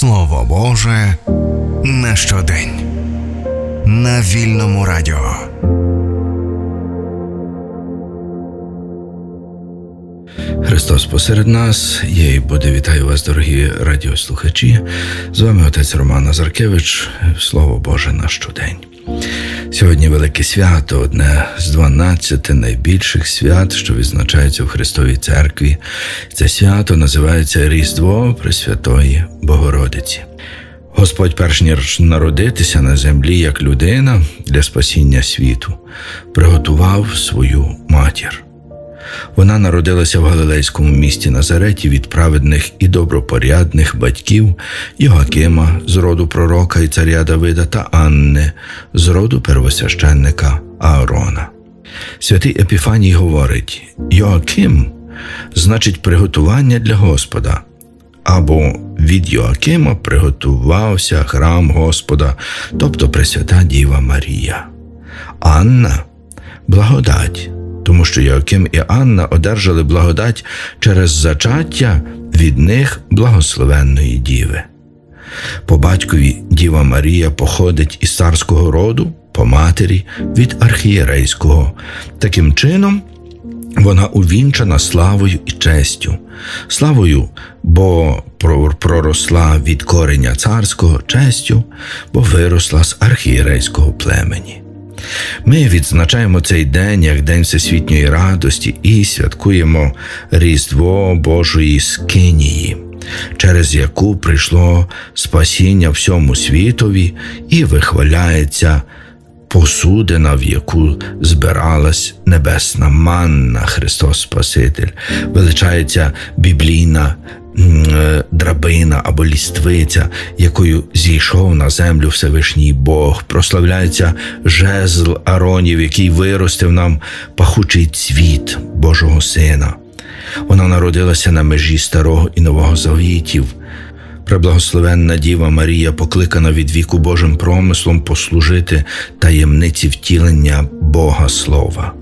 Слово Боже на щодень. На Вільному радіо. Христос посеред нас. Я і буде вітаю вас, дорогі радіослухачі. З вами отець Роман Назаркевич. Слово Боже на щодень. Сьогодні велике свято, одне з 12 найбільших свят, що відзначаються в Христовій Церкві. Це свято називається Різдво Пресвятої Богородиці. Господь, перш ніж народитися на землі як людина для спасіння світу, приготував свою матір. Вона народилася в галилейському місті Назареті від праведних і добропорядних батьків Йоакима з роду пророка і царя Давида та Анни з роду первосвященника Аарона. Святий Епіфаній говорить: Йоаким значить приготування для Господа, або від Йоакима приготувався храм Господа, тобто Пресвята Діва Марія. Анна – благодать, тому що Йоаким і Анна одержали благодать через зачаття від них благословенної Діви. По батькові Діва Марія походить із царського роду, по матері – від архієрейського. Таким чином, вона увінчана славою і честю. Славою, бо проросла від кореня царського, честю, бо виросла з архієрейського племені. Ми відзначаємо цей день як День всесвітньої радості і святкуємо Різдво Божої Скинії, через яку прийшло спасіння всьому світові і вихваляється посудина, в яку збиралась небесна манна, Христос Спаситель. Величається біблійна драбина або ліствиця, якою зійшов на землю Всевишній Бог. Прославляється жезл Ааронів, який виростив нам пахучий цвіт Божого Сина. Вона народилася на межі Старого і Нового Завітів. Преблагословенна Діва Марія покликана від віку Божим промислом послужити таємниці втілення Бога Слова.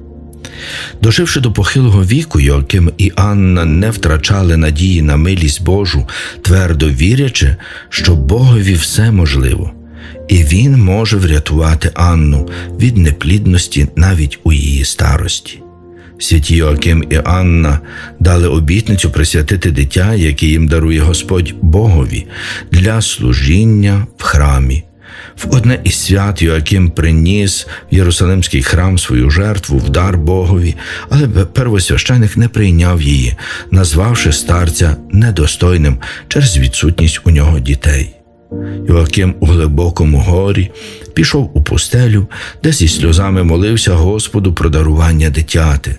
Доживши до похилого віку, Йоаким і Анна не втрачали надії на милість Божу, твердо вірячи, що Богові все можливо, і Він може врятувати Анну від неплідності навіть у її старості. Святі Йоаким і Анна дали обітницю присвятити дитя, яке їм дарує Господь Богові, для служіння в храмі. В одне із свят Йоаким приніс в Єрусалимський храм свою жертву в дар Богові, але первосвященик не прийняв її, назвавши старця недостойним через відсутність у нього дітей. Йоаким у глибокому горі пішов у пустелю, де зі сльозами молився Господу про дарування дитяти.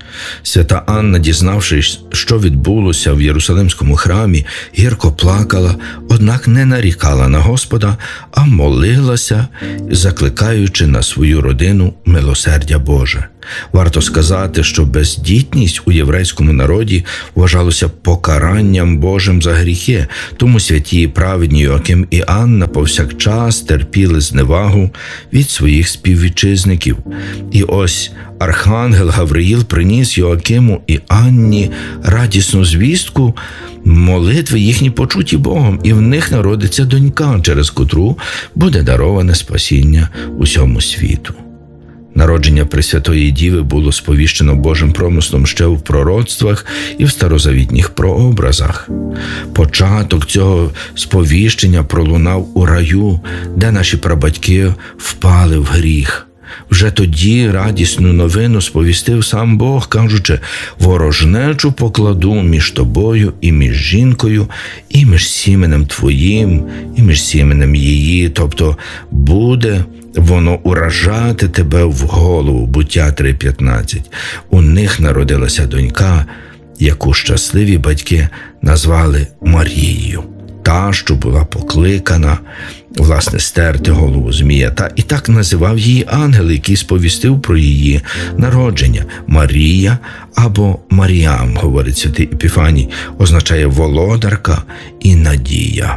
Свята Анна, дізнавшись, що відбулося в Єрусалимському храмі, гірко плакала, однак не нарікала на Господа, а молилася, закликаючи на свою родину милосердя Боже. Варто сказати, що бездітність у єврейському народі вважалося покаранням Божим за гріхи, тому святі і праведні Йоаким і Анна повсякчас терпіли зневагу від своїх співвітчизників. І ось архангел Гавриїл приніс Йоакиму і Анні радісну звістку: молитви їхні почуті Богом, і в них народиться донька, через котру буде дароване спасіння усьому світу. Народження Пресвятої Діви було сповіщено Божим промислом ще в пророцтвах і в старозавітніх прообразах. Початок цього сповіщення пролунав у раю, де наші прабатьки впали в гріх. Вже тоді радісну новину сповістив сам Бог, кажучи: «Ворожнечу покладу між тобою і між жінкою, і між сіменем твоїм, і між сіменем її», тобто буде воно уражати тебе в голову. Буття 3:15. У них народилася донька, яку щасливі батьки назвали Марією. Та, що була покликана, власне, стерти голову змія. І так називав її ангел, який сповістив про її народження. Марія або Маріам, говорить святий Епіфаній, означає володарка і надія.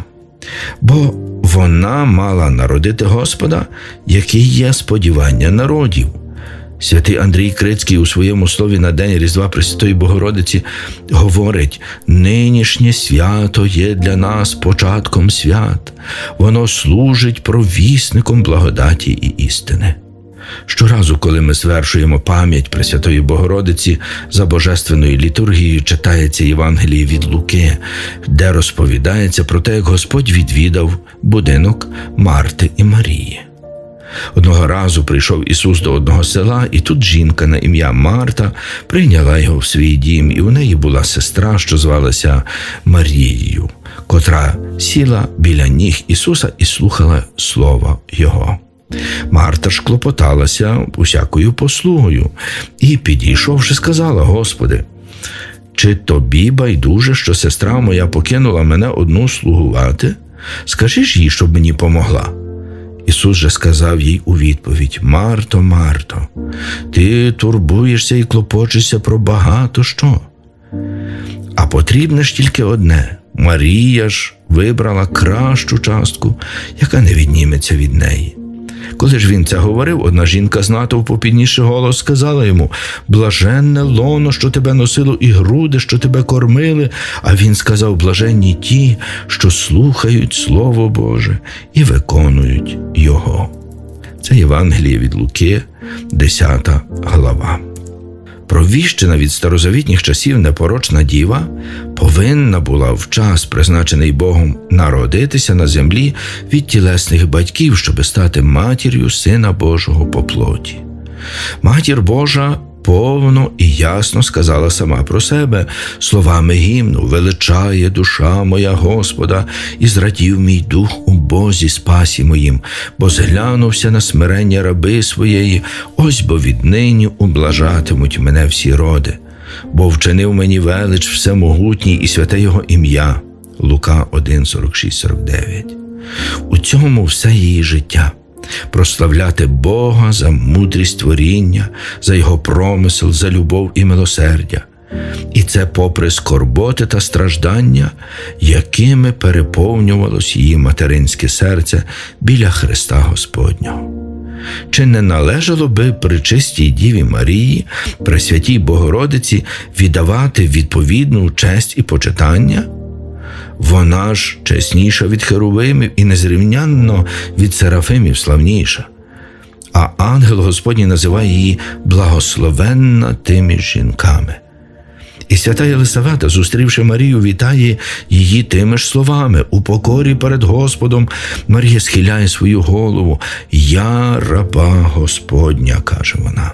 Бо вона мала народити Господа, який є сподівання народів. Святий Андрій Крицький у своєму слові на День Різдва Пресвятої Богородиці говорить: «Нинішнє свято є для нас початком свят. Воно служить провісником благодаті і істини». Щоразу, коли ми звершуємо пам'ять Пресвятої Богородиці, за божественною літургією читається Євангеліє від Луки, де розповідається про те, як Господь відвідав будинок Марти і Марії. Одного разу прийшов Ісус до одного села, і тут жінка на ім'я Марта прийняла його в свій дім, і у неї була сестра, що звалася Марією, котра сіла біля ніг Ісуса і слухала слова Його. Марта ж клопоталася усякою послугою і, підійшовши, сказала: «Господи, чи тобі байдуже, що сестра моя покинула мене одну слугувати? Скажи ж їй, щоб мені помогла». Ісус же сказав їй у відповідь: «Марто, Марто, ти турбуєшся і клопочешся про багато що, а потрібне ж тільки одне. Марія ж вибрала кращу частку, яка не відніметься від неї». Коли ж він це говорив, одна жінка з натовпу, піднісши голос, сказала йому: «Блаженне лоно, що тебе носило, і груди, що тебе кормили». А він сказав: «Блаженні ті, що слухають Слово Боже і виконують Його». Це Євангеліє від Луки, 10 глава. Провіщена від старозавітніх часів непорочна діва повинна була в час, призначений Богом, народитися на землі від тілесних батьків, щоби стати матір'ю Сина Божого по плоті. Матір Божа повно і ясно сказала сама про себе словами гімну: «Величає душа моя Господа, і зрадів мій дух у Бозі спасі моїм, бо зглянувся на смирення раби своєї, ось бо віднині ублажатимуть мене всі роди, бо вчинив мені велич всемогутній і святе Його ім'я». Лука 1, 46, 49. У цьому все її життя. Прославляти Бога за мудрість творіння, за Його промисел, за любов і милосердя. І це попри скорботи та страждання, якими переповнювалось її материнське серце біля Христа Господнього. Чи не належало би Пречистій Діві Марії, Пресвятій Богородиці, віддавати відповідну честь і почитання? Вона ж чесніша від херувимів і незрівнянно від серафимів славніша. А ангел Господній називає її благословенна тими жінками. І свята Єлисавета, зустрівши Марію, вітає її тими ж словами: «У покорі перед Господом Марія схиляє свою голову. Я раба Господня», – каже вона.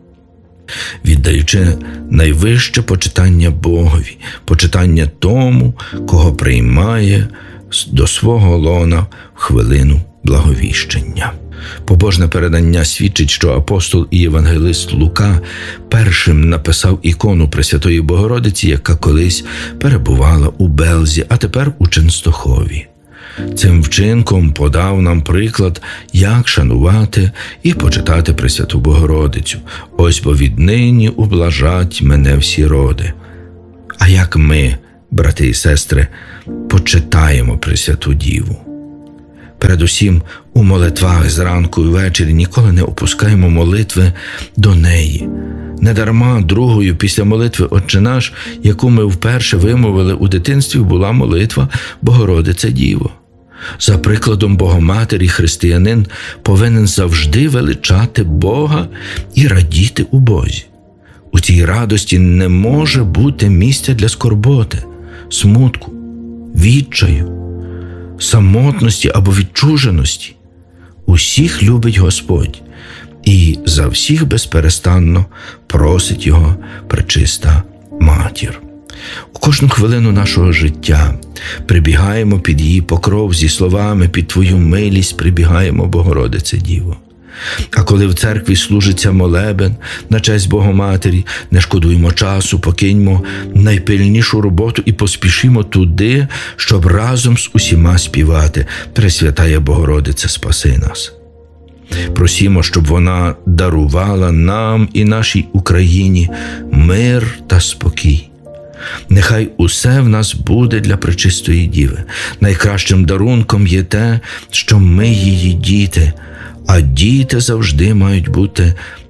Віддаючи найвище почитання Богові, почитання тому, кого приймає до свого лона в хвилину благовіщення. Побожне передання свідчить, що апостол і євангелист Лука першим написав ікону Пресвятої Богородиці, яка колись перебувала у Белзі, а тепер у Ченстохові. Цим вчинком подав нам приклад, як шанувати і почитати Пресвяту Богородицю. «Ось бо віднині ублажать мене всі роди». А як ми, брати і сестри, почитаємо Пресвяту Діву? Передусім, у молитвах зранку і ввечері ніколи не опускаємо молитви до неї. Недарма другою після молитви «Отче наш», яку ми вперше вимовили у дитинстві, була молитва «Богородице Діво». За прикладом Богоматері християнин повинен завжди величати Бога і радіти у Бозі. У цій радості не може бути місця для скорботи, смутку, відчаю, самотності або відчуженості. Усіх любить Господь і за всіх безперестанно просить Його Пречиста Матір. У кожну хвилину нашого життя прибігаємо під її покров зі словами: «Під Твою милість прибігаємо, Богородице Діво». А коли в церкві служиться молебен на честь Богоматері, не шкодуємо часу, покиньмо найпильнішу роботу і поспішимо туди, щоб разом з усіма співати: «Пресвятая Богородице, спаси нас». Просімо, щоб вона дарувала нам і нашій Україні мир та спокій. Нехай усе в нас буде для Пречистої Діви. Найкращим дарунком є те, що ми її діти, а діти завжди мають бути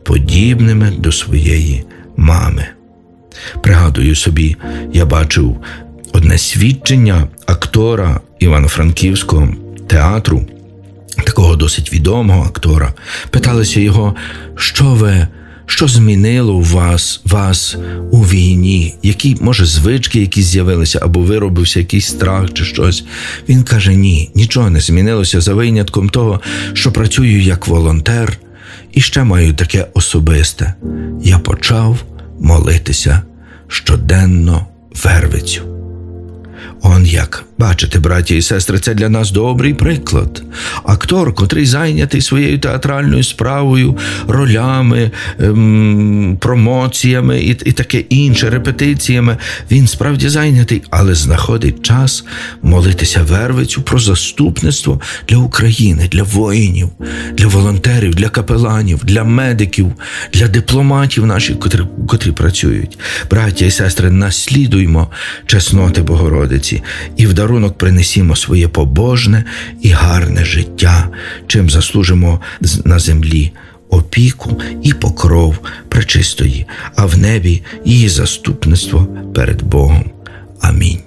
подібними до своєї мами. Пригадую собі, я бачив одне свідчення актора Івано-Франківського театру, такого досить відомого актора. Питалися його, що змінило у вас у війні? Які, може, звички якісь з'явилися, або виробився якийсь страх чи щось? Він каже, ні, нічого не змінилося, за винятком того, що працюю як волонтер і ще маю таке особисте. Я почав молитися щоденно Вервицю. Он як. Бачите, браті і сестри, це для нас добрий приклад. Актор, котрий зайнятий своєю театральною справою, ролями, промоціями і таке інше, репетиціями, він справді зайнятий, але знаходить час молитися Вервицю про заступництво для України, для воїнів, для волонтерів, для капеланів, для медиків, для дипломатів наших, котрі працюють. Браття і сестри, наслідуймо чесноти Богородиці і в дарунок принесімо своє побожне і гарне життя, чим заслужимо на землі опіку і покров пречистої, а в небі її заступництво перед Богом. Амінь.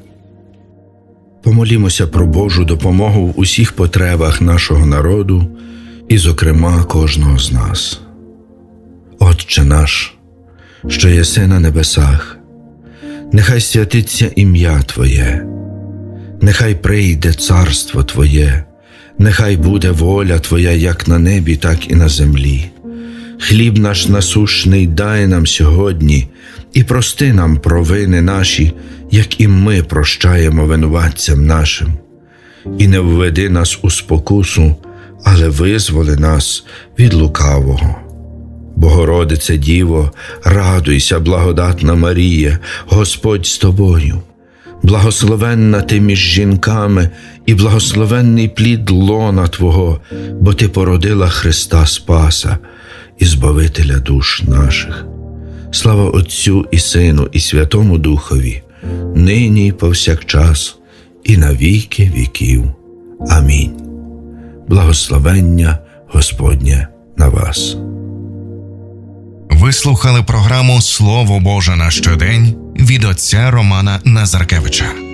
Помолімося про Божу допомогу в усіх потребах нашого народу і, зокрема, кожного з нас. Отче наш, що єси на небесах, нехай святиться ім'я Твоє, нехай прийде царство Твоє, нехай буде воля Твоя як на небі, так і на землі. Хліб наш насущний дай нам сьогодні, і прости нам провини наші, як і ми прощаємо винуватцям нашим. І не введи нас у спокусу, але визволи нас від лукавого. Богородице Діво, радуйся, благодатна Марія, Господь з тобою. Благословенна ти між жінками, і благословенний плід лона Твого, бо ти породила Христа Спаса і Збавителя душ наших. Слава Отцю і Сину, і Святому Духові, нині і повсякчас, і на віки віків. Амінь. Благословення Господнє на вас. Ви слухали програму «Слово Боже на щодень» від отця Романа Назаркевича.